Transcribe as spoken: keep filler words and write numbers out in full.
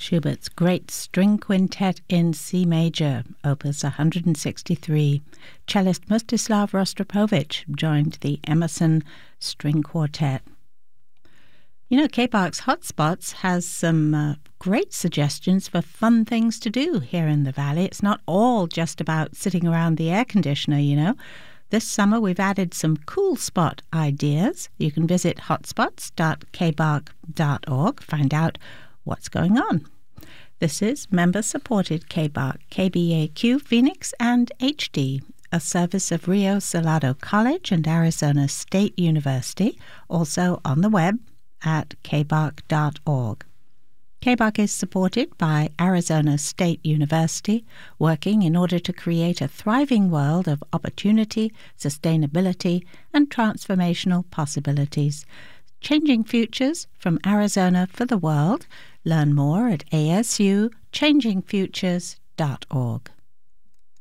Schubert's Great String Quintet in C major, opus one hundred sixty-three. Cellist Mstislav Rostropovich joined the Emerson String Quartet. You know, K-Bark's Hotspots has some uh, great suggestions for fun things to do here in the Valley. It's not all just about sitting around the air conditioner, you know. This summer we've added some cool spot ideas. You can visit hotspots dot k bark dot org, find out what's going on. This is member-supported K-Bark, K B A Q Phoenix and H D, a service of Rio Salado College and Arizona State University, also on the web at k bark dot org. K-Bark is supported by Arizona State University, working in order to create a thriving world of opportunity, sustainability, and transformational possibilities. Changing futures from Arizona for the world. Learn more at a s u changing futures dot org.